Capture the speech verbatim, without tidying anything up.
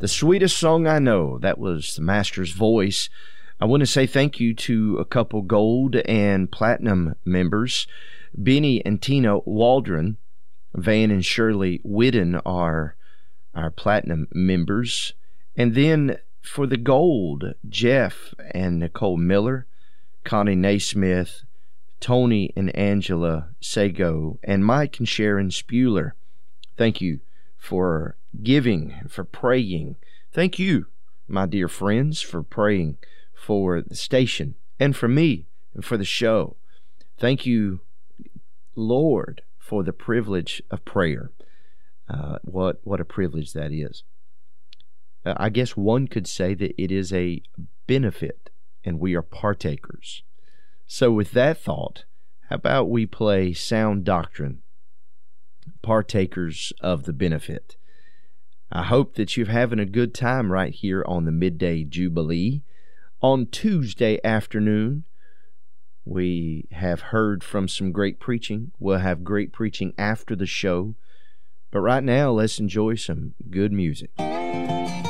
The Sweetest Song I Know. That was the Master's voice. I want to say thank you to a couple gold and platinum members. Benny and Tina Waldron, Van and Shirley Whidden are our platinum members. And then for the gold, Jeff and Nicole Miller, Connie Naismith, Tony and Angela Sago, and Mike and Sharon Spuler. Thank you for giving, for praying. Thank you, my dear friends, for praying for the station and for me and for the show. Thank you, Lord, for the privilege of prayer. Uh, what what a privilege that is. Uh, I guess one could say that it is a benefit, and we are partakers. So with that thought, how about we play Sound Doctrine, partakers of the benefit. I hope that you're having a good time right here on the Midday Jubilee. On Tuesday afternoon, we have heard from some great preaching. We'll have great preaching after the show. But right now, let's enjoy some good music.